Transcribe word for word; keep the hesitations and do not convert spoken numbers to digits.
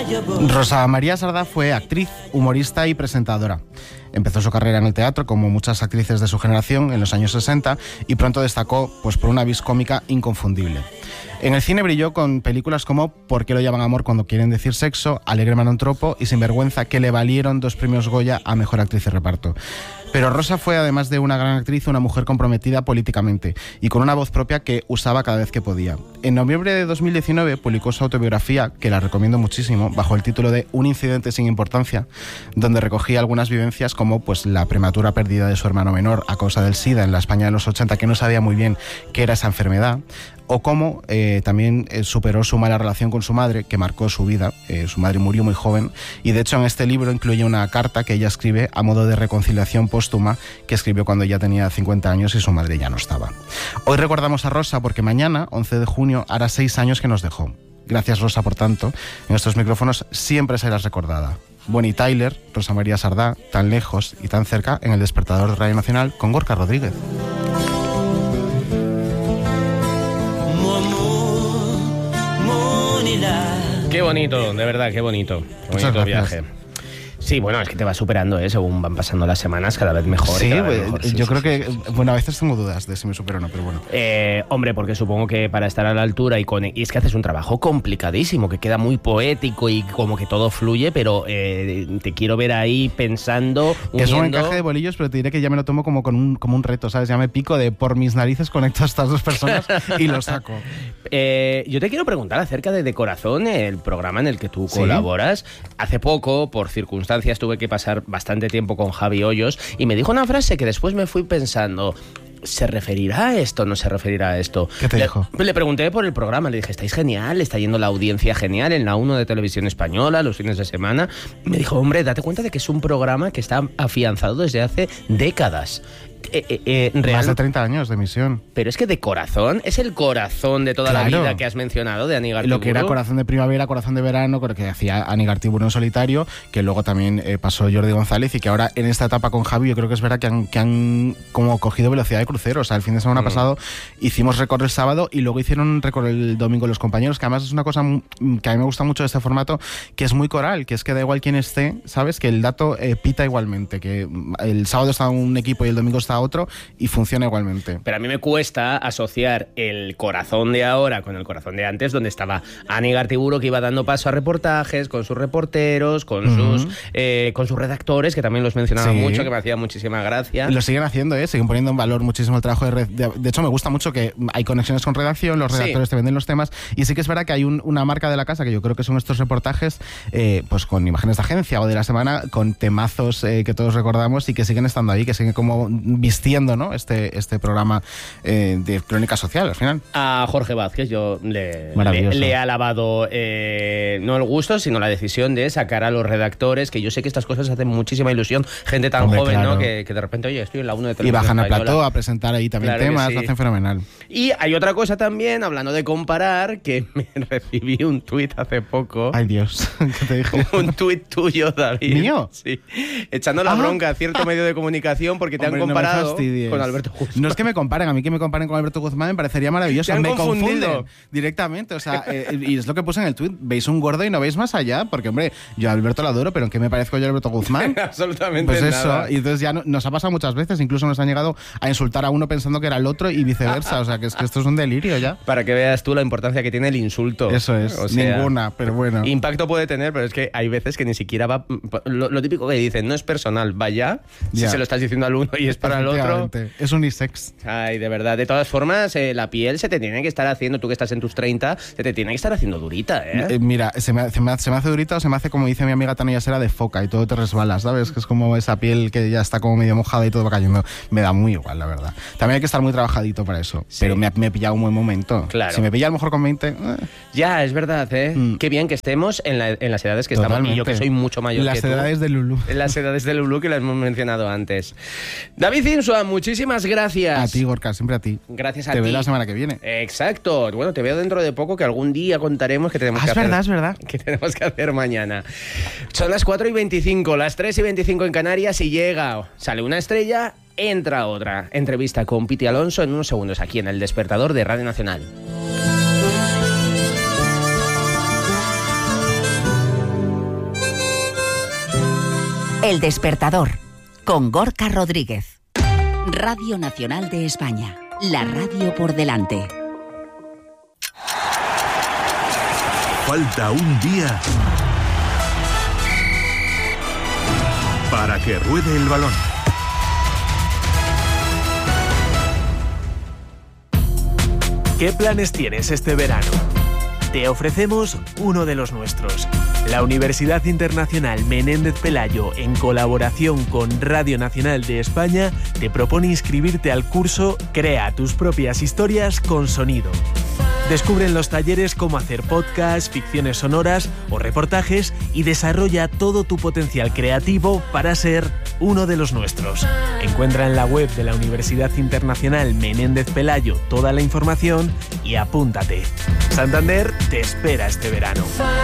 Rosa María Sardá fue actriz, humorista y presentadora. Empezó su carrera en el teatro, como muchas actrices de su generación, en los años sesenta, y pronto destacó pues, por una vis cómica inconfundible. En el cine brilló con películas como ¿Por qué lo llaman amor cuando quieren decir sexo?, Alegre Manontropo y Sinvergüenza, que le valieron dos premios Goya a Mejor Actriz de Reparto. Pero Rosa fue, además de una gran actriz, una mujer comprometida políticamente y con una voz propia que usaba cada vez que podía. En noviembre de dos mil diecinueve publicó su autobiografía, que la recomiendo muchísimo, bajo el título de Un incidente sin importancia, donde recogía algunas vivencias como pues, la prematura pérdida de su hermano menor a causa del SIDA en la España de los ochenta, que no sabía muy bien qué era esa enfermedad, o cómo eh, también eh, superó su mala relación con su madre, que marcó su vida. Eh, su madre murió muy joven, y de hecho en este libro incluye una carta que ella escribe a modo de reconciliación póstuma, que escribió cuando ya tenía cincuenta años y su madre ya no estaba. Hoy recordamos a Rosa porque mañana, once de junio, hará seis años que nos dejó. Gracias, Rosa, por tanto. En estos micrófonos siempre serás recordada. Bonnie Tyler, Rosa María Sardá, tan lejos y tan cerca, en El Despertador de Radio Nacional con Gorka Rodríguez. Qué bonito, de verdad, qué bonito. Bonito viaje. Sí, bueno, es que te va superando, ¿eh? Según van pasando las semanas, cada vez mejor. Sí, cada vez mejor. sí sí yo sí, creo sí, que, sí, sí. bueno, a veces tengo dudas de si me supero o no, pero bueno. Eh, hombre, porque supongo que para estar a la altura y con... Y es que haces un trabajo complicadísimo, que queda muy poético y como que todo fluye, pero eh, te quiero ver ahí pensando, uniendo... Es un encaje de bolillos, pero te diré que ya me lo tomo como, con un, como un reto, ¿sabes? Ya me pico de por mis narices conecto a estas dos personas y lo saco. Eh, yo te quiero preguntar acerca de De Corazón, el programa en el que tú ¿Sí? colaboras. Hace poco, por circunstancias, tuve que pasar bastante tiempo con Javi Hoyos y me dijo una frase que después me fui pensando... ¿Se referirá a esto o no se referirá a esto? ¿Qué te le, dijo? Le pregunté por el programa, le dije, estáis genial, está yendo la audiencia genial en la uno de Televisión Española, los fines de semana. Me dijo, hombre, date cuenta de que es un programa que está afianzado desde hace décadas. Eh, eh, eh, real... Más de treinta años de emisión. Pero es que De Corazón es el corazón de toda claro. la vida que has mencionado de Anígar Tiburu. Lo que era Corazón de Primavera, Corazón de Verano, que hacía Anígar Tiburu en solitario, que luego también eh, pasó Jordi González, y que ahora en esta etapa con Javi yo creo que es verdad que han, que han como cogido velocidad de crucero. O sea, el fin de semana mm. pasado hicimos récord el sábado y luego hicieron récord el domingo los compañeros, que además es una cosa que a mí me gusta mucho de este formato, que es muy coral, que es que da igual quién esté, ¿sabes? Que el dato eh, pita igualmente, que el sábado está un equipo y el domingo está otro, y funciona igualmente. Pero a mí me cuesta asociar el Corazón de ahora con el Corazón de antes, donde estaba Anígar Tiburu, que iba dando paso a reportajes con sus reporteros, con uh-huh. sus eh, con sus redactores, que también los mencionaba sí. mucho, que me hacía muchísima gracia. Y lo siguen haciendo, ¿eh? Siguen poniendo en valor muchísimo el trabajo de red. De, de hecho, me gusta mucho que hay conexiones con redacción, los redactores sí. te venden los temas, y sí que es verdad que hay un, una marca de la casa, que yo creo que son estos reportajes, eh, pues con imágenes de agencia o de la semana, con temazos eh, que todos recordamos y que siguen estando ahí, que siguen como vistiendo, ¿no? Este, este programa eh, de crónica social, al final. A Jorge Vázquez yo le, le, le he alabado eh, no el gusto, sino la decisión de sacar a los redactores, que yo sé que estas cosas hacen muchísima ilusión, gente tan Hombre, joven, claro. ¿no? Que, que de repente, oye, estoy en la uno de Televisión Y bajan Española. al plató a presentar ahí también claro temas, sí. lo hacen fenomenal. Y hay otra cosa también, hablando de comparar, que me recibí un tuit hace poco. Ay, Dios, ¿qué te dije? Un tuit tuyo, David. ¿Mío? Sí. Echando la ah. bronca a cierto medio de comunicación porque te Hombre, han comparado no con Alberto Guzmán. No es que me comparen, a mí que me comparen con Alberto Guzmán me parecería maravilloso. Te han me confundido. confunden directamente, o sea, eh, y es lo que puse en el tuit, veis un gordo y no veis más allá, porque hombre, yo a Alberto lo adoro, pero ¿en qué me parezco yo a Alberto Guzmán? Absolutamente pues nada. Eso, y entonces ya no, nos ha pasado muchas veces, incluso nos han llegado a insultar a uno pensando que era el otro y viceversa, o sea, que es que esto es un delirio ya. Para que veas tú la importancia que tiene el insulto. Eso es, o sea, ninguna, pero bueno. Impacto puede tener, pero es que hay veces que ni siquiera va, lo, lo típico que dicen, no es personal, vaya, si ya. se lo estás diciendo al uno y es para el otro. Es unisex. Ay, de verdad, de todas formas, eh, la piel se te tiene que estar haciendo, tú que estás en tus treinta, se te tiene que estar haciendo durita, ¿eh? eh mira, se me, se, me, se me hace durita o se me hace, como dice mi amiga Tania Sera, de foca y todo te resbala, ¿sabes? Que es como esa piel que ya está como medio mojada y todo va cayendo. Me da muy igual, la verdad. También hay que estar muy trabajadito para eso, sí. pero me, me he pillado un buen momento. Claro. Si me pilla a lo mejor con veinte... Eh. Ya, es verdad, ¿eh? Mm. Qué bien que estemos en, la, en las edades que Totalmente. estamos, y yo que soy mucho mayor las que tú. Las edades de Lulú. En las edades de Lulú, que las hemos mencionado antes. David Insua, muchísimas gracias. A ti, Gorka, siempre a ti. Gracias a te ti. Te veo la semana que viene. Exacto. Bueno, te veo dentro de poco, que algún día contaremos que tenemos ah, que es hacer. verdad, es verdad. Que tenemos que hacer mañana. Son las cuatro y veinticinco, las tres y veinticinco en Canarias, y llega, sale una estrella, entra otra. Entrevista con Piti Alonso en unos segundos aquí en El Despertador de Radio Nacional. El Despertador, con Gorka Rodríguez. Radio Nacional de España, la radio por delante. Falta un día para que ruede el balón. ¿Qué planes tienes este verano? Te ofrecemos uno de los nuestros. La Universidad Internacional Menéndez Pelayo, en colaboración con Radio Nacional de España, te propone inscribirte al curso Crea tus propias historias con sonido. Descubre en los talleres cómo hacer podcasts, ficciones sonoras o reportajes y desarrolla todo tu potencial creativo para ser uno de los nuestros. Encuentra en la web de la Universidad Internacional Menéndez Pelayo toda la información y apúntate. Santander te espera este verano.